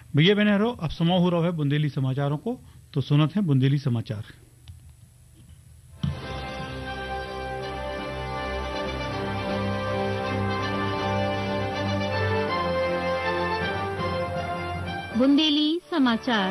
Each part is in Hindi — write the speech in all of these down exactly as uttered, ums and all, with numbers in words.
भैया बहनो अब समय हो रहा है बुंदेली समाचारों को, तो सुनत है बुंदेली समाचार। बुंदेली समाचार।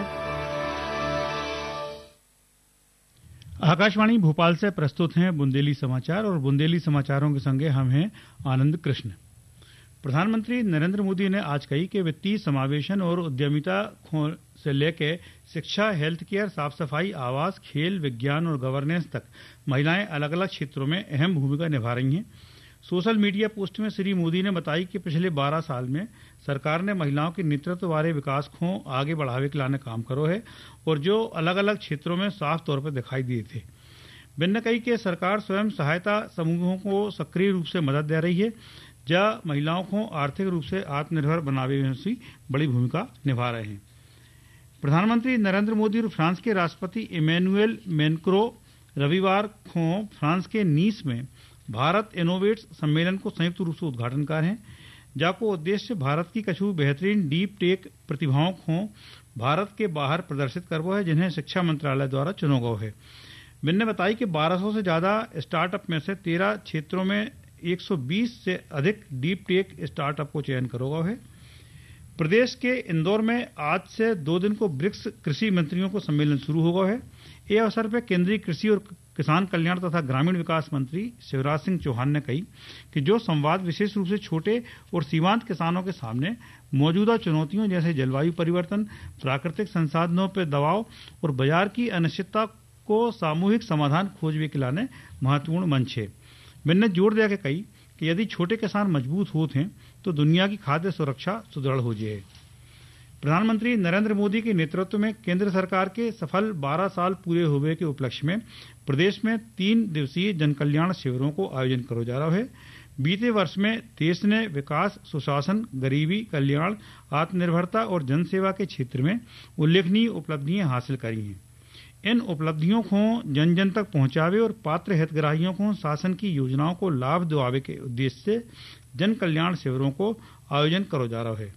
आकाशवाणी भोपाल से प्रस्तुत हैं बुंदेली समाचार और बुंदेली समाचारों के संगे हम हैं आनंद कृष्ण। प्रधानमंत्री नरेंद्र मोदी ने आज कही कि वित्तीय समावेशन और उद्यमिता से लेकर शिक्षा, हेल्थ केयर, साफ सफाई, आवास, खेल, विज्ञान और गवर्नेंस तक महिलाएं अलग अलग क्षेत्रों में अहम भूमिका निभा रही हैं। सोशल मीडिया पोस्ट में श्री मोदी ने बताई कि पिछले बारह साल में सरकार ने महिलाओं के नेतृत्व वाले विकास को आगे बढ़ावे के लाने काम करो है और जो अलग अलग क्षेत्रों में साफ तौर पर दिखाई दिए थे। बिन कही कि सरकार स्वयं सहायता समूहों को सक्रिय रूप से मदद दे रही है, जहाँ महिलाओं को आर्थिक रूप से आत्मनिर्भर बनाने में भी बड़ी भूमिका निभा रहे हैं। प्रधानमंत्री नरेंद्र मोदी और फ्रांस के राष्ट्रपति इमैनुएल मैक्रों रविवार को फ्रांस के नीस में भारत इनोवेट्स सम्मेलन को संयुक्त रूप से उद्घाटन कर रहे हैं, जाको उद्देश्य भारत की कछु बेहतरीन डीप टेक प्रतिभाओं को भारत के बाहर प्रदर्शित करवो है, जिन्हें शिक्षा मंत्रालय द्वारा चुनो गयो है। मैंने बताई कि बारह सौ से ज्यादा स्टार्टअप में से तेरह क्षेत्रों में एक सौ बीस से अधिक डीप टेक स्टार्टअप को चयन करो गयो है। प्रदेश के इंदौर में आज से दो दिन को ब्रिक्स कृषि मंत्रियों को सम्मेलन शुरू हो गया है। इस अवसर पर केंद्रीय कृषि और किसान कल्याण तथा ग्रामीण विकास मंत्री शिवराज सिंह चौहान ने कही कि जो संवाद विशेष रूप से छोटे और सीमांत किसानों के सामने मौजूदा चुनौतियों जैसे जलवायु परिवर्तन, प्राकृतिक संसाधनों पर दबाव और बाजार की अनिश्चितता को सामूहिक समाधान खोजने के लाने महत्वपूर्ण मंच है। मैंने जोर दिया कि कही कि यदि छोटे किसान मजबूत होते हैं तो दुनिया की खाद्य सुरक्षा सुदृढ़ हो जाए। प्रधानमंत्री नरेंद्र मोदी के नेतृत्व में केंद्र सरकार के सफल बारह साल पूरे हुए के उपलक्ष्य में प्रदेश में तीन दिवसीय जन कल्याण शिविरों को आयोजन करो जा रहा है। बीते वर्ष में देश ने विकास, सुशासन, गरीबी कल्याण, आत्मनिर्भरता और जनसेवा के क्षेत्र में उल्लेखनीय उपलब्धियां हासिल करी हैं। इन उपलब्धियों को जन जन तक पहुंचावे और पात्र हितग्राहियों को शासन की योजनाओं को लाभ दिलावे के उद्देश्य से जन कल्याण शिविरों को आयोजन करो जा रहा है।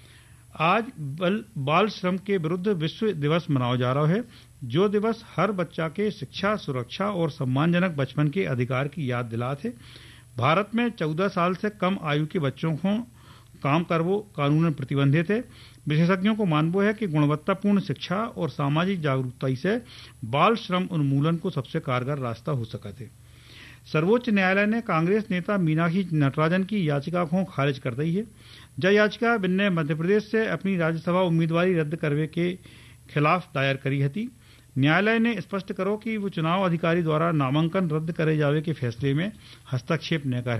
आज बल, बाल श्रम के विरुद्ध विश्व दिवस मनाया जा रहा है, जो दिवस हर बच्चा के शिक्षा, सुरक्षा और सम्मानजनक बचपन के अधिकार की याद दिलाते। भारत में चौदह साल से कम आयु के बच्चों को काम करवो कानूनन प्रतिबंधित है। विशेषज्ञों को मानवो है कि गुणवत्तापूर्ण शिक्षा और सामाजिक जागरूकता से बाल श्रम उन्मूलन को सबसे कारगर रास्ता हो सकता है। सर्वोच्च न्यायालय ने कांग्रेस नेता मीनाक्षी नटराजन की याचिका को खारिज कर दी है। यह याचिका बिन्ने मध्य प्रदेश से अपनी राज्यसभा उम्मीदवारी रद्द करने के खिलाफ दायर करी थी। न्यायालय ने स्पष्ट करो कि वो चुनाव अधिकारी द्वारा नामांकन रद्द करे जावे के फैसले में हस्तक्षेप न करे।